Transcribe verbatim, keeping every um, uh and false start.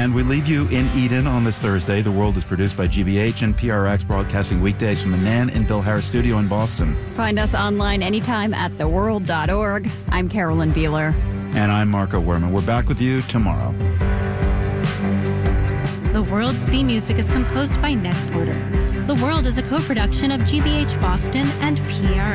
And we leave you in Eden on this Thursday. The World is produced by G B H and P R X, broadcasting weekdays from the Nan and Bill Harris studio in Boston. Find us online anytime at the world dot org. I'm Carolyn Beeler. And I'm Marco Werman. We're back with you tomorrow. The World's theme music is composed by Ned Porter. The World is a co-production of G B H Boston and P R